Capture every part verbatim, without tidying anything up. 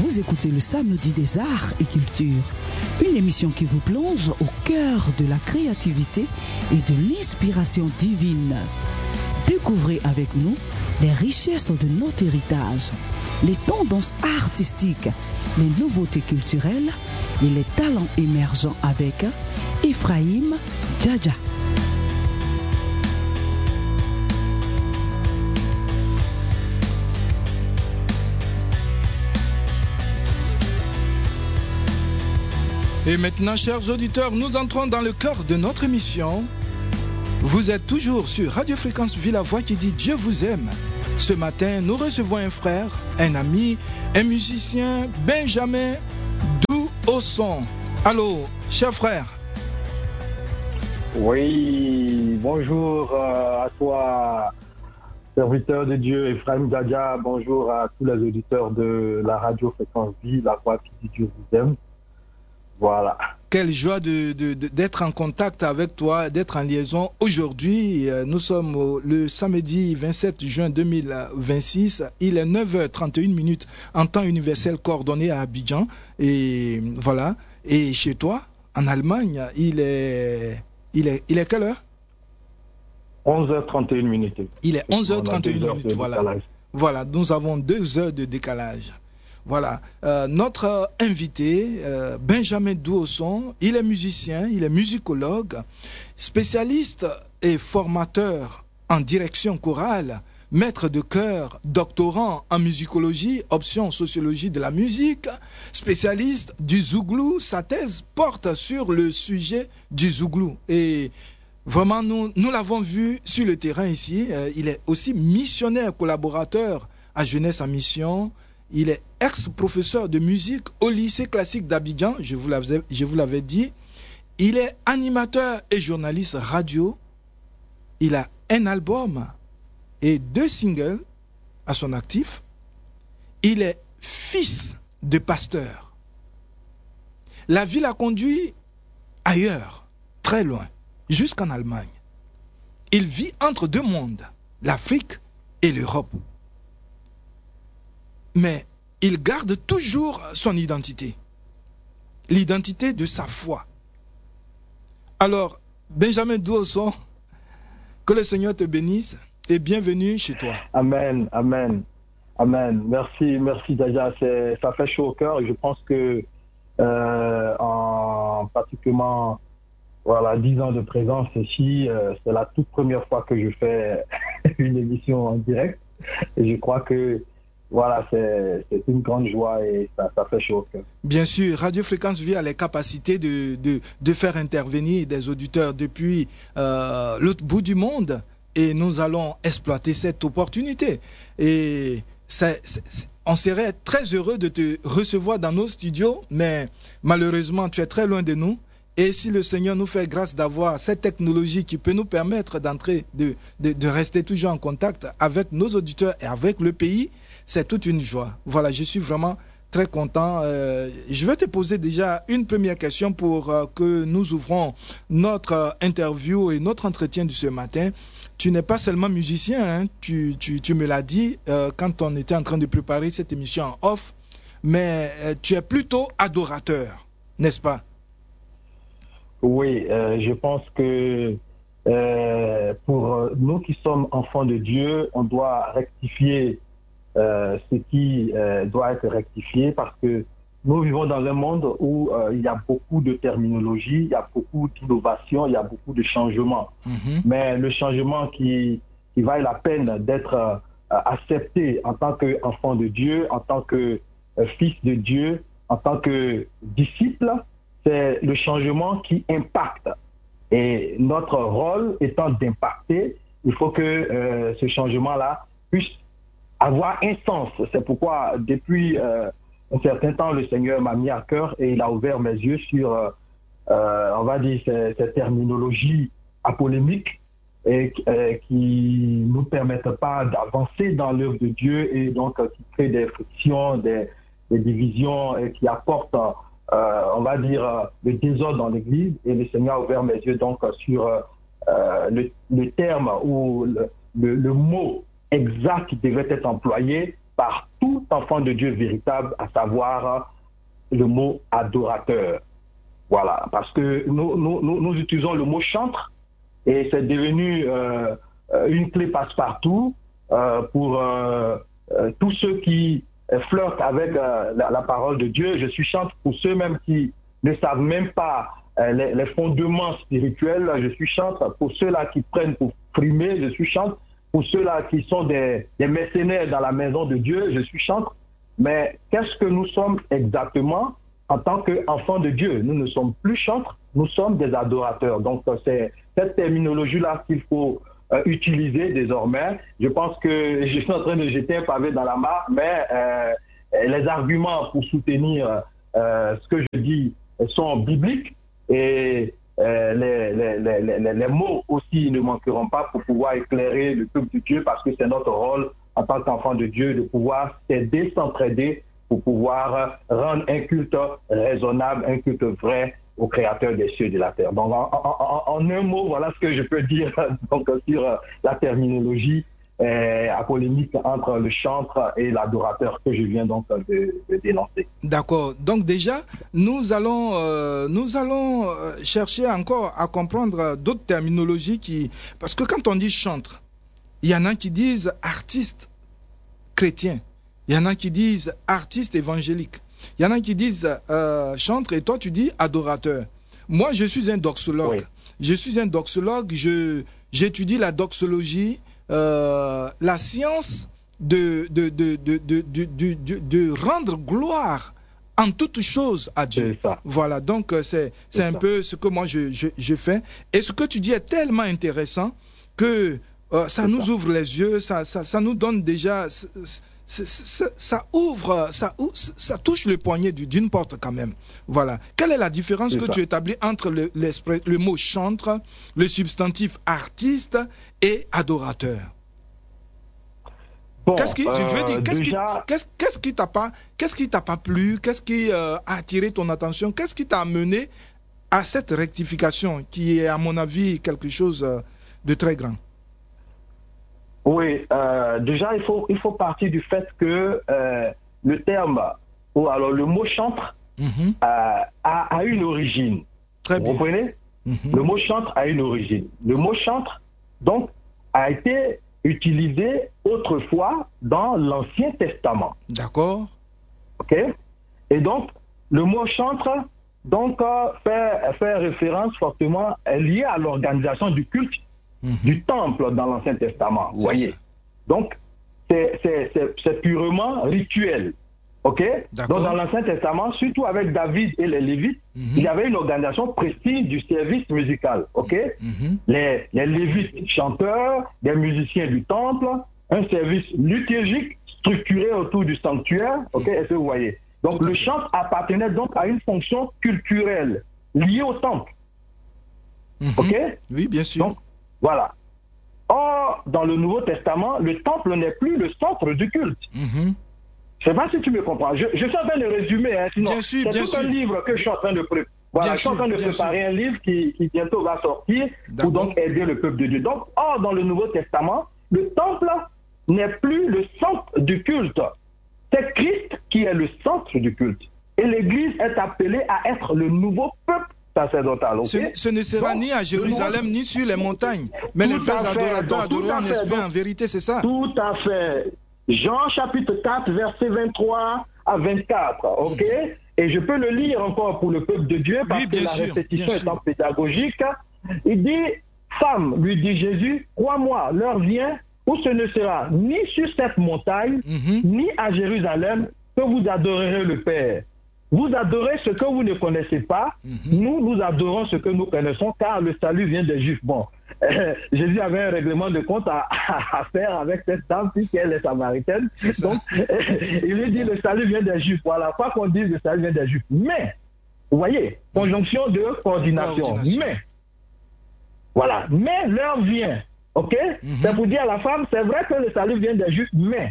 Vous écoutez le Samedi des Arts et Culture, une émission qui vous plonge au cœur de la créativité et de l'inspiration divine. Découvrez avec nous les richesses de notre héritage, les tendances artistiques, les nouveautés culturelles et les talents émergents avec Ephraim Djadja. Et maintenant, chers auditeurs, nous entrons dans le cœur de notre émission. Vous êtes toujours sur Radio Fréquence Vie, la voix qui dit Dieu vous aime. Ce matin, nous recevons un frère, un ami, un musicien, Benjamin Douosson. Allô, cher frère. Oui, bonjour à toi, serviteur de Dieu, Ephraim Djadja. Bonjour à tous les auditeurs de la Radio Fréquence Vie, la voix qui dit Dieu vous aime. Voilà. Quelle joie de, de, de, d'être en contact avec toi, d'être en liaison. Aujourd'hui, nous sommes au, le samedi vingt-sept juin deux mille vingt-six. Il est neuf heures trente et une minutes en temps universel coordonné à Abidjan. Et voilà. Et chez toi, en Allemagne, il est, il est, il est quelle heure? onze heures trente et une minutes. Il est onze heures trente et une minutes. Voilà. Voilà. Nous avons deux heures de décalage. Voilà, euh, notre invité, euh, Benjamin Douosson, il est musicien, il est musicologue, spécialiste et formateur en direction chorale, maître de chœur, doctorant en musicologie, option sociologie de la musique, spécialiste du zouglou. Sa thèse porte sur le sujet du zouglou. Et vraiment, nous, nous l'avons vu sur le terrain ici. Euh, il est aussi missionnaire collaborateur à Jeunesse en Mission. Il est ex-professeur de musique au lycée classique d'Abidjan, je vous l'avais, je vous l'avais dit. Il est animateur et journaliste radio. Il a un album et deux singles à son actif. Il est fils de pasteur. La vie l'a conduit ailleurs, très loin, jusqu'en Allemagne. Il vit entre deux mondes, l'Afrique et l'Europe. Mais il garde toujours son identité, l'identité de sa foi. Alors, Benjamin Douosson, que le Seigneur te bénisse et bienvenue chez toi. Amen, amen, amen. Merci, merci Djadja. C'est, ça fait chaud au cœur. Je pense que euh, en pratiquement voilà, dix ans de présence ici, euh, c'est la toute première fois que je fais une émission en direct. Et je crois que voilà, c'est, c'est une grande joie et ça, ça fait chaud au cœur. Bien sûr, Radio Fréquence Vie a les capacités de, de, de faire intervenir des auditeurs depuis euh, l'autre bout du monde et nous allons exploiter cette opportunité. Et c'est, c'est, on serait très heureux de te recevoir dans nos studios, mais malheureusement, tu es très loin de nous. Et si le Seigneur nous fait grâce d'avoir cette technologie qui peut nous permettre d'entrer, de, de, de rester toujours en contact avec nos auditeurs et avec le pays, c'est toute une joie. Voilà, je suis vraiment très content. Euh, je vais te poser déjà une première question pour euh, que nous ouvrons notre euh, interview et notre entretien de ce matin. Tu n'es pas seulement musicien, hein, tu, tu, tu me l'as dit euh, quand on était en train de préparer cette émission en off, mais euh, tu es plutôt adorateur, n'est-ce pas? Oui, euh, je pense que euh, pour nous qui sommes enfants de Dieu, on doit rectifier Euh, ce qui euh, doit être rectifié parce que nous vivons dans un monde où euh, il y a beaucoup de terminologie, il y a beaucoup d'innovation, il y a beaucoup de changements. Mm-hmm. Mais le changement qui, qui vaille la peine d'être euh, accepté en tant qu'enfant de Dieu, en tant que euh, fils de Dieu, en tant que disciple, c'est le changement qui impacte. Et notre rôle étant d'impacter, il faut que euh, ce changement-là puisse avoir un sens. C'est pourquoi, depuis euh, un certain temps, le Seigneur m'a mis à cœur et il a ouvert mes yeux sur, euh, euh, on va dire, ces, ces terminologies apolémiques et euh, qui ne nous permettent pas d'avancer dans l'œuvre de Dieu et donc euh, qui créent des frictions, des, des divisions et qui apportent, euh, on va dire, euh, le désordre dans l'Église. Et le Seigneur a ouvert mes yeux donc sur euh, le, le terme ou le, le, le mot exact qui devait être employé par tout enfant de Dieu véritable, à savoir le mot adorateur. Voilà, parce que nous, nous, nous, nous utilisons le mot chantre et c'est devenu euh, une clé passe-partout euh, pour euh, euh, tous ceux qui flirtent avec euh, la, la parole de Dieu. Je suis chantre pour ceux même qui ne savent même pas euh, les, les fondements spirituels. Je suis chantre pour ceux-là qui prennent pour frimer. Je suis chantre pour ceux-là qui sont des, des mercenaires dans la maison de Dieu. Je suis chantre. Mais qu'est-ce que nous sommes exactement en tant qu'enfants de Dieu? Nous ne sommes plus chantres, nous sommes des adorateurs. Donc c'est cette terminologie-là qu'il faut euh, utiliser désormais. Je pense que je suis en train de jeter un pavé dans la mare, mais euh, les arguments pour soutenir euh, ce que je dis sont bibliques et euh, les, les, les, les, les mots aussi ne manqueront pas pour pouvoir éclairer le peuple de Dieu, parce que c'est notre rôle en tant qu'enfant de Dieu de pouvoir s'aider, s'entraider pour pouvoir rendre un culte raisonnable, un culte vrai au Créateur des cieux et de la terre. Donc, en, en, en un mot, voilà ce que je peux dire donc, sur la terminologie euh, à polémique entre le chantre et l'adorateur que je viens donc de, de dénoncer. D'accord. Donc déjà, nous allons, euh, nous allons chercher encore à comprendre d'autres terminologies qui... Parce que quand on dit chantre, il y en a qui disent artiste chrétien. Il y en a qui disent artiste évangélique. Il y en a qui disent euh, chantre et toi tu dis adorateur. Moi je suis un doxologue. Oui. Je suis un doxologue. Je, j'étudie la doxologie, euh, la science de, de, de, de, de, de, de, de, de rendre gloire en toute chose à Dieu. Voilà, donc c'est, c'est un ça. peu ce que moi je, je, je fais. Et ce que tu dis est tellement intéressant que euh, ça c'est nous ça. ouvre les yeux, ça, ça, ça nous donne déjà... Ça, ça, ça ouvre, ça, ça touche le poignet d'une porte quand même. Voilà. Quelle est la différence c'est que ça. tu établis entre le, le mot chantre, le substantif artiste et adorateur? Bon, qu'est-ce qui, euh, je veux dire, qu'est-ce déjà... qui, qu'est-ce, qu'est-ce qui t'a pas, qu'est-ce qui t'a pas plu? Qu'est-ce qui euh, a attiré ton attention? Qu'est-ce qui t'a amené à cette rectification qui est, à mon avis, quelque chose de très grand? Oui, euh, déjà, il faut, il faut partir du fait que euh, le terme, ou alors le mot chantre, mm-hmm. euh, a, a une origine. Très bien. Vous comprenez? Mm-hmm. Le mot chantre a une origine. Le mot chantre, donc, a été utilisé autrefois dans l'Ancien Testament. D'accord. OK? Et donc, le mot chantre, donc, euh, fait, fait référence fortement, est lié à l'organisation du culte Mm-hmm. du temple dans l'Ancien Testament, vous voyez. Ça. Donc, c'est, c'est, c'est, c'est purement rituel, ok? Donc, dans l'Ancien Testament, surtout avec David et les Lévites, mm-hmm. il y avait une organisation précise du service musical, ok? Mm-hmm. Les, les Lévites chanteurs, des musiciens du temple, un service liturgique structuré autour du sanctuaire, ok? Est-ce que vous voyez? Donc, le chant appartenait donc à une fonction culturelle liée au temple, mm-hmm. ok? Oui, bien sûr. Donc, voilà. Or, dans le Nouveau Testament, le temple n'est plus le centre du culte. Mm-hmm. Je ne sais pas si tu me comprends. Je, je suis en train de résumer, hein, sinon bien sûr, c'est bien tout sûr. un livre que je suis en train de préparer. Voilà, je suis en train de préparer sûr. un livre qui, qui bientôt va sortir D'accord. pour donc aider le peuple de Dieu. Donc, or, dans le Nouveau Testament, le temple n'est plus le centre du culte. C'est Christ qui est le centre du culte. Et l'Église est appelée à être le nouveau peuple sacerdotal. Okay? Ce, ce ne sera donc, ni à Jérusalem ni sur les montagnes, mais les vrais adorateurs adoreront en esprit, en vérité, c'est ça? Tout à fait. Jean chapitre quatre, verset vingt-trois à vingt-quatre, ok? Mmh. Et je peux le lire encore pour le peuple de Dieu, parce oui, que la sûr, répétition étant pédagogique. Il dit, femme, lui dit Jésus, crois-moi, l'heure vient où ce ne sera ni sur cette montagne, mmh. ni à Jérusalem, que vous adorerez le Père. Vous adorez ce que vous ne connaissez pas. Mm-hmm. Nous, nous adorons ce que nous connaissons, car le salut vient des Juifs. Bon, euh, Jésus avait un règlement de compte à, à faire avec cette dame, puisqu'elle est samaritaine. C'est Donc, euh, il lui dit, le salut vient des Juifs. Voilà, pas qu'on dise le salut vient des Juifs. Mais, vous voyez, conjonction de coordination. coordination. Mais, voilà, mais l'heure vient. OK? Mm-hmm. C'est pour dire à la femme, c'est vrai que le salut vient des Juifs, mais,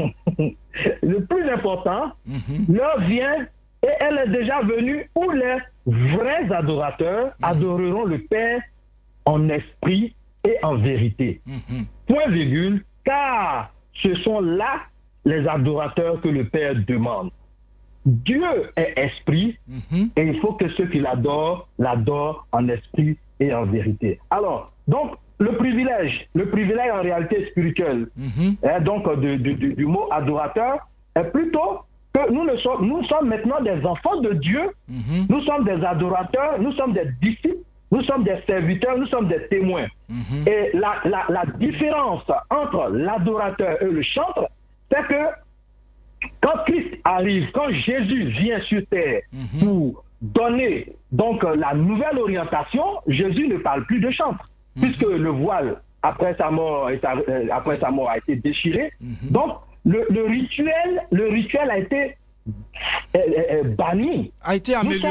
le plus important, mm-hmm. l'heure vient. Et elle est déjà venue où les vrais adorateurs mmh. adoreront le Père en esprit et en vérité. Mmh. Point virgule, car ce sont là les adorateurs que le Père demande. Dieu est esprit mm-hmm. et il faut que ceux qui l'adorent, l'adorent en esprit et en vérité. Alors, donc, le privilège, le privilège en réalité spirituelle, mm-hmm. hein, donc de, de, de, du mot adorateur, est plutôt que nous, ne sommes, nous sommes maintenant des enfants de Dieu, mm-hmm. nous sommes des adorateurs, nous sommes des disciples, nous sommes des serviteurs, nous sommes des témoins. Mm-hmm. Et la, la, la différence entre l'adorateur et le chantre, c'est que quand Christ arrive, quand Jésus vient sur terre mm-hmm. pour donner donc la nouvelle orientation, Jésus ne parle plus de chantre, mm-hmm. puisque le voile après sa mort, après sa mort a été déchiré. Mm-hmm. Donc le, le rituel, le rituel a été euh, euh, banni. A été amélioré.